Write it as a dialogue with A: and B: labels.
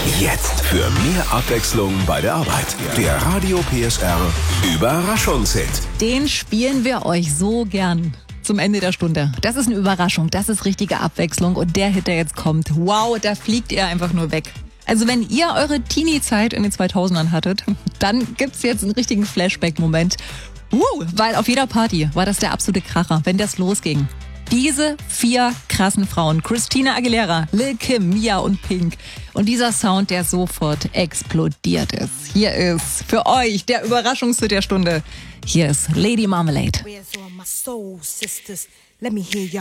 A: Jetzt für mehr Abwechslung bei der Arbeit. Der Radio PSR Überraschungshit.
B: Den spielen wir euch so gern zum Ende der Stunde. Das ist eine Überraschung, das ist richtige Abwechslung und der Hit, der jetzt kommt, wow, da fliegt ihr einfach nur weg. Also wenn ihr eure Teenie-Zeit in den 2000ern hattet, dann gibt's jetzt einen richtigen Flashback-Moment. Weil auf jeder Party war das der absolute Kracher, wenn das losging. Diese 4 krassen Frauen, Christina Aguilera, Lil Kim, Mia und Pink. Und dieser Sound, der sofort explodiert ist. Hier ist für euch der Überraschungshit der Stunde. Hier ist Lady Marmalade.